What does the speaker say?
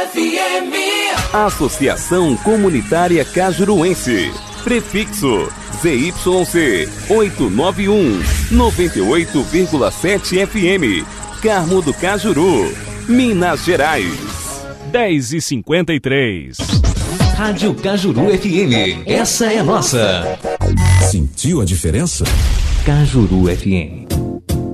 FM. Associação Comunitária Cajuruense. Prefixo ZYC 891 98,7 FM. Carmo do Cajuru, Minas Gerais. 10h53. Rádio Cajuru FM. Essa é nossa. Sentiu a diferença? Cajuru FM.